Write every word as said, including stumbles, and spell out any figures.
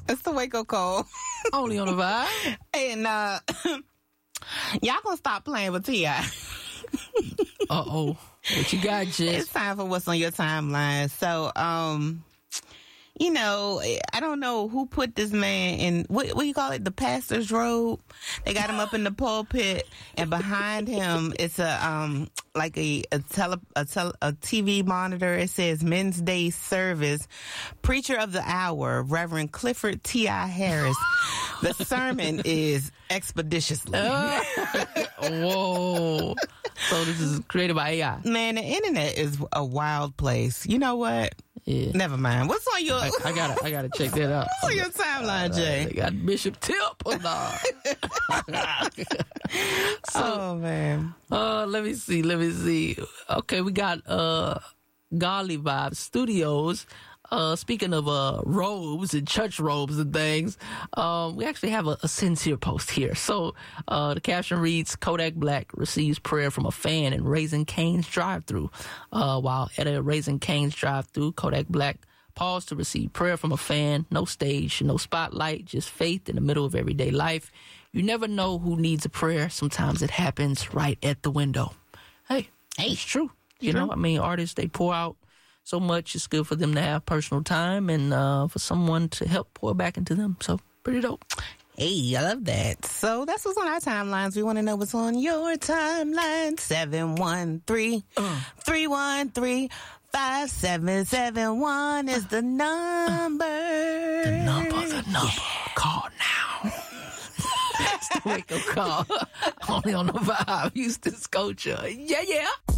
It's the wake-up call. Only on the Vibe. And uh, y'all gonna stop playing with T I Uh-oh. What you got, Jess? It's time for What's on Your Timeline. So, um... you know, I don't know who put this man in, what, what do you call it, the pastor's robe? They got him up in the pulpit, and behind him, it's a, um, like a, a tele, a, tele, a T V monitor. It says Men's Day Service, Preacher of the Hour, Reverend Clifford T I Harris. The sermon is expeditiously. Uh, whoa. So this is created by A I. Man, the internet is a wild place. You know what? Yeah. Never mind. What's on your... I, I gotta I gotta check that out. What's on your timeline, Jay? Uh, they got Bishop Tip or not? So, oh, man. Uh, let me see. Let me see. Okay, we got uh, Godly Vibe Studios. Uh, speaking of uh, robes and church robes and things, um, we actually have a, a sincere post here. So uh, the caption reads, Kodak Black receives prayer from a fan in Raising Cane's drive-thru. Uh, while at a Raising Cane's drive-thru, Kodak Black paused to receive prayer from a fan. No stage, no spotlight, just faith in the middle of everyday life. You never know who needs a prayer. Sometimes it happens right at the window. Hey, hey, it's true. You True. know, I mean, artists, they pour out so much. It's good for them to have personal time and uh, for someone to help pour back into them. So, pretty dope. Hey, I love that. So that's what's on our timelines. We want to know what's on your timeline. seven one three, three one three, five seven seven one is the number. The number, the number. Yeah. Call now. It's the wake-up call. Only on the Vibe. Houston Scotia. Yeah, yeah.